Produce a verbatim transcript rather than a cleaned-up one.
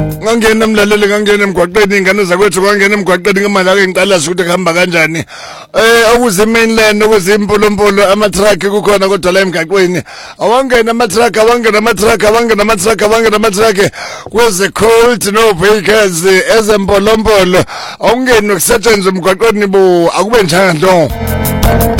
ngangena emlaleli ngangena emgwaqeni ingane zakwethu ngangena emgwaqeni ngemali ake ngicala ukuthi kuhamba kanjani eh okuze mainland okuze impolompolo ama truck kukhona kodwa la emgaqweni awangena ama truck awangena ama truck awangena ama truck awangena ama truck kweze cold no bakers ezempolompolo awungeni ukusetshenzwa emgwaqeni bo akube njalo